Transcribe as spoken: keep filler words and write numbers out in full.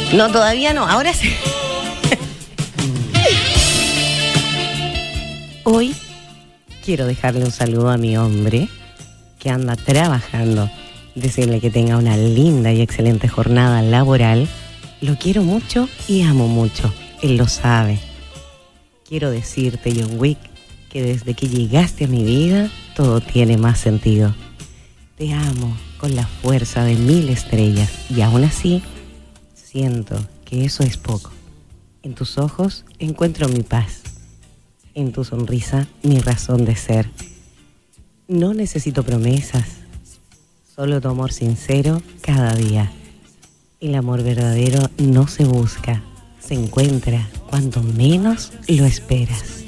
No, todavía no, ahora sí. Hoy quiero dejarle un saludo a mi hombre que anda trabajando, decirle que tenga una linda y excelente jornada laboral. Lo quiero mucho y amo mucho, él lo sabe. Quiero decirte, John Wick, que desde que llegaste a mi vida, todo tiene más sentido. Te amo con la fuerza de mil estrellas y aún así, siento que eso es poco. En tus ojos encuentro mi paz. En tu sonrisa, mi razón de ser. No necesito promesas, solo tu amor sincero cada día. El amor verdadero no se busca, se encuentra cuando menos lo esperas.